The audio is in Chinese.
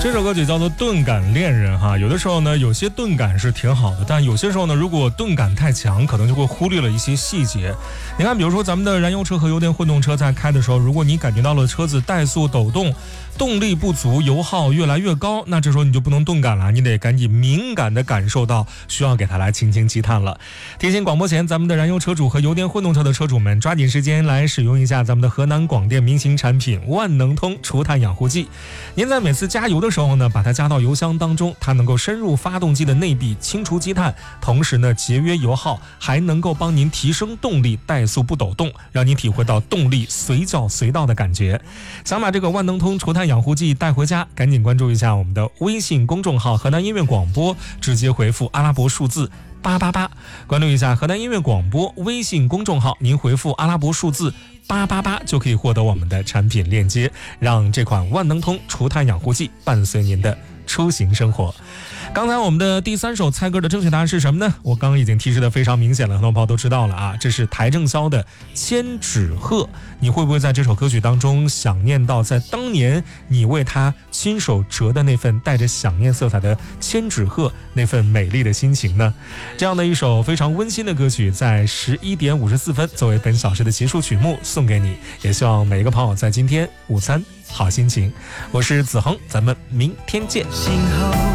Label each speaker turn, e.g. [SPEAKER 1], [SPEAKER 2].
[SPEAKER 1] 这首歌曲叫做《钝感恋人》哈，有的时候呢，有些钝感是挺好的，但有些时候呢，如果钝感太强，可能就会忽略了一些细节。你看，比如说咱们的燃油车和油电混动车在开的时候，如果你感觉到了车子怠速抖动，动力不足，油耗越来越高，那这时候你就不能钝感了，你得赶紧敏感地感受到需要给它来轻轻积碳了。提醒广播前咱们的燃油车主和油电混动车的车主们，抓紧时间来使用一下咱们的河南广电明星产品万能通除碳养护剂。您在每次加油的时候呢，把它加到油箱当中，它能够深入发动机的内壁，清除积碳，同时呢节约油耗，还能够帮您提升动力，怠速不抖动，让您体会到动力随叫随到的感觉。想把这个万能通除碳养护剂带回家，赶紧关注一下我们的微信公众号河南音乐广播，直接回复阿拉伯数字888，关注一下河南音乐广播微信公众号，您回复阿拉伯数字888就可以获得我们的产品链接，让这款万能通除碳养护剂伴随您的出行生活。刚才我们的第3首猜歌的正确答案是什么呢？我刚刚已经提示的非常明显了，很多朋友都知道了啊，这是邰正宵的《千纸鹤》。你会不会在这首歌曲当中想念到在当年你为他亲手折的那份带着想念色彩的千纸鹤那份美丽的心情呢？这样的一首非常温馨的歌曲，在11点54分作为本小时的结束曲目送给你，也希望每一个朋友在今天午餐好心情。我是子恒，咱们明天见。